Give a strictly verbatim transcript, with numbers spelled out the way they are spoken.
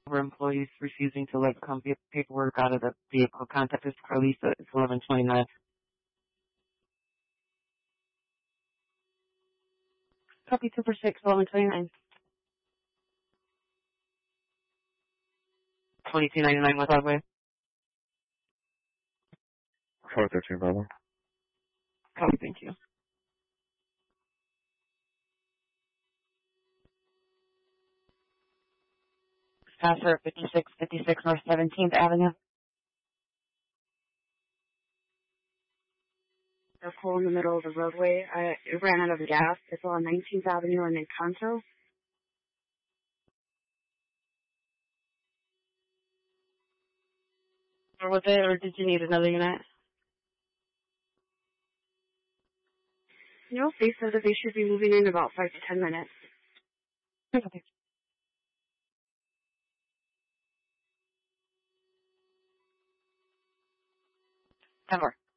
for employees refusing to let come paperwork out of the vehicle. Contact is Carlisa. It's eleven twenty-nine. Copy two for six, eleven twenty-nine. twenty-two ninety-nine West Broadway. four thirteen Bravo. Copy, thank you. Passer, fifty-six fifty-six North seventeenth Avenue. A hole in the middle of the roadway. I it ran out of gas. It's on nineteenth Avenue and Encanto. Or was it, or did you need another unit? No, they said that they should be moving in about five to ten minutes. Okay. Ten more.